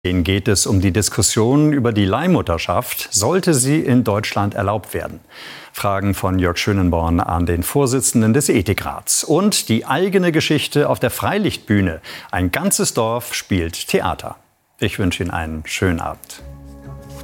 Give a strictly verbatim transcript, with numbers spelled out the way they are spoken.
Ihnen geht es um die Diskussion über die Leihmutterschaft. Sollte sie in Deutschland erlaubt werden? Fragen von Jörg Schönenborn an den Vorsitzenden des Ethikrats. Und die eigene Geschichte auf der Freilichtbühne. Ein ganzes Dorf spielt Theater. Ich wünsche Ihnen einen schönen Abend.